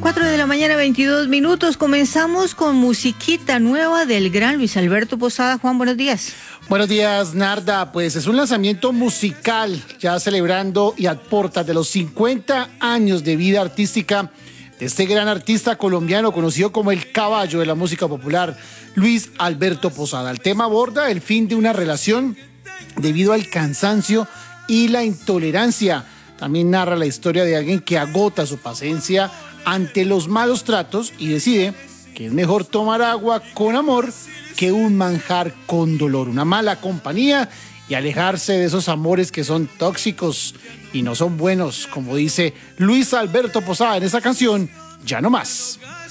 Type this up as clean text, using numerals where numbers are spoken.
4 de la mañana, 22 minutos. Comenzamos con musiquita nueva del gran Luis Alberto Posada. Juan, buenos días. Buenos días, Narda. Pues es un lanzamiento musical, ya celebrando y a portas de los 50 años de vida artística de este gran artista colombiano conocido como el caballo de la música popular, Luis Alberto Posada. El tema aborda el fin de una relación debido al cansancio y la intolerancia. También narra la historia de alguien que agota su paciencia ante los malos tratos y decide que es mejor tomar agua con amor que un manjar con dolor, una mala compañía, y alejarse de esos amores que son tóxicos y no son buenos, como dice Luis Alberto Posada en esa canción, Ya no más.